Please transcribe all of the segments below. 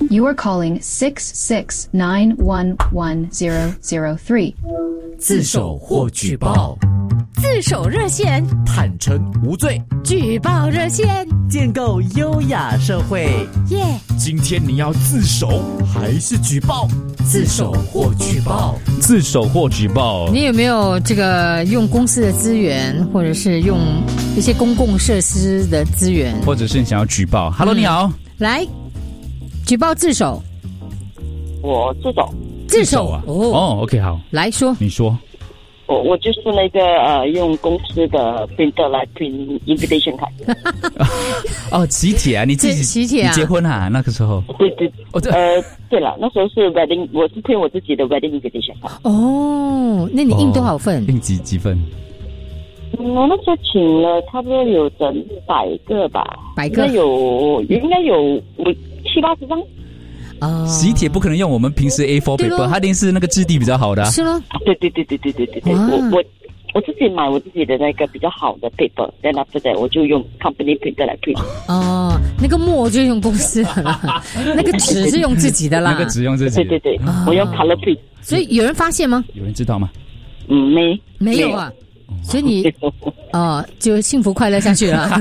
You are calling 669111003. 自首或举报， 自首热线， 坦诚无罪， 举报热线， 建构优雅社会。 耶！ 今天你要自首还是举报？自首或举报，自首或举报。 你有没有这个用公司的资源，或者是用一些公共设施的资源， 或者是你想要举报？Hello，你好， 来举报自首。 我自首啊！ 哦 ，OK， 好， 来说， 你说。 我就是那个用公司的 printer 来 print invitation 卡。 哦，喜帖啊，你自己喜帖啊， 你结婚啊？那个时候？ 对，对了，那时候是 wedding， 我是 print 我自己的 wedding invitation 卡。 哦，那你印多少份？ 印几份？ 我那时候请了差不多有整100个吧 ，100个应该有70-80张。 喜帖不可能用我们平时 A4 paper， 它一定是那个质地比较好的。 是咯。 对，我自己买我自己的那个比较好的 paper， then after that 我就用 company printer 来 print。 哦，那个墨就用公司的啦，那个纸是用自己的啦。 那个纸用自己的。 对，我用 color print。 所以有人发现吗？ 有人知道吗？ 没有啊。所以你就幸福快乐下去了。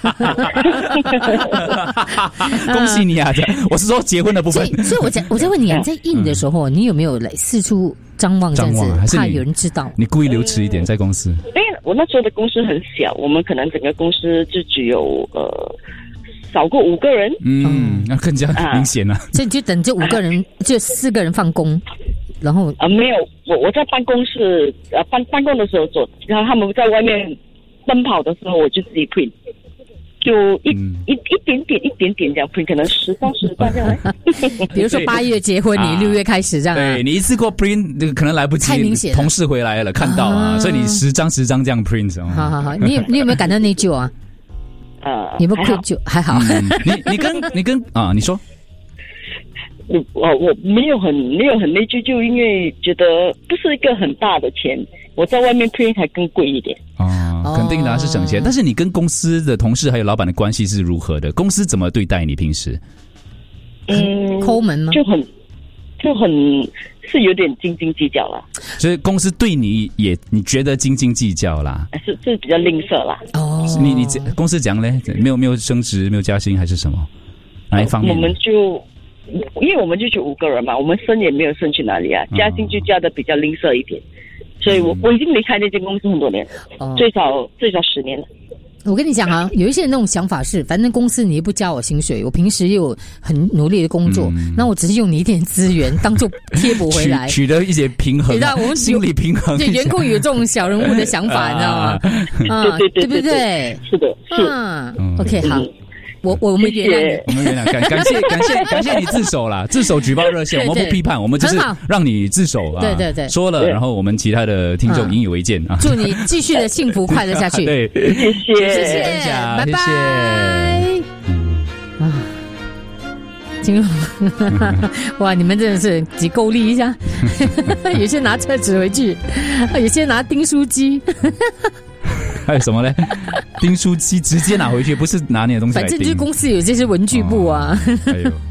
恭喜你啊！我是说结婚的部分。 所以我在问你啊，在印的时候，你有没有来四处张望这样子，怕有人知道？你故意留迟一点在公司？ 因为我那时候的公司很小，我们可能整个公司就只有少过5个人。 那更加明显了。 所以你就等这5个人，就4个人放工。然后没有，我在办公室办公的时候做，然后他们在外面奔跑的时候，我就自己 print， 就一点点这样 print， 可能10-20张这样。 比如说8月结婚，你6月开始这样。 对，你一次过 print 可能来不及， 太明显了， 同事回来了看到啊，所以你10张这样 print。 好，你有没有感到内疚啊？你有没有愧疚？还好。 你跟你说。 我没有很内疚，就因为觉得不是一个很大的钱，我在外面 print 还更贵一点。 肯定的是省钱。但是你跟公司的同事还有老板的关系是如何的？公司怎么对待你平时？ 抠门吗？ 就很是有点斤斤计较啦。 所以公司对你觉得斤斤计较啦？ 是比较吝啬啦。 你公司讲嘞，没有升职，没有加薪还是什么？哪一方面？ 因为我们就5个人嘛，我们升也没有升去哪里啊，加薪就加的比较吝啬一点，所以我已经离开那间公司很多年，最少10年了。 我跟你讲啊，有一些人那种想法是，反正公司你也不加我薪水，我平时又有很努力的工作，那我只是用你一点资源当做贴补回来， 取得一些平衡， 我们心理平衡。 对，员工有这种小人物的想法，你知道吗？对不对？ 是的，是。 OK， 好。我们原谅你， 我们原谅，感谢你自首啦，自首举报热线，我们不批判，我们就是让你自首啊。 对，说了，然后我们其他的听众引以为戒啊。 祝你继续的幸福快乐下去。 对，谢谢， 拜拜。哇，你们真的是几够力一下，有些拿厕纸回去，有些拿订书机。 还有什么呢？订书机直接拿回去，不是拿你的东西来订。 反正就公司有这些文具部啊。 哎呦。